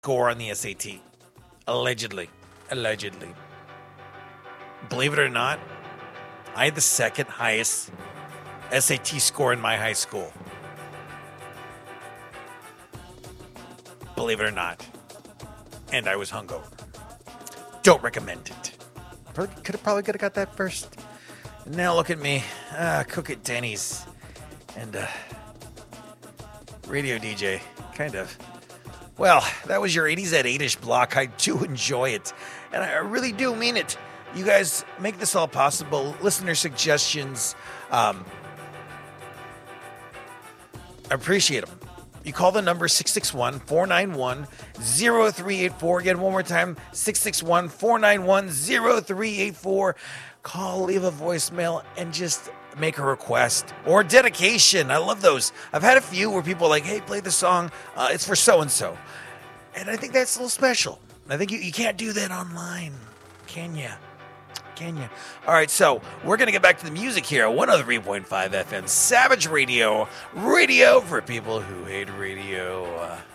score on the SAT. Allegedly. Believe it or not, I had the second highest SAT score in my high school. Believe it or not. And I was hungover. Don't recommend it. Could have got that first. And now look at me. Cook at Denny's. And radio DJ. Kind of. Well, that was your 80s at 8-ish block. I do enjoy it. And I really do mean it. You guys make this all possible. Listener suggestions. I appreciate them. You call the number 661-491-0384. Again, one more time, 661-491-0384. Call, leave a voicemail, and just make a request or dedication. I love those. I've had a few where people are like, hey, play the song. It's for so-and-so. And I think that's a little special. I think you can't do that online, can you? All right, so we're going to get back to the music here. 103.5 FM, Savage Radio. Radio for people who hate radio.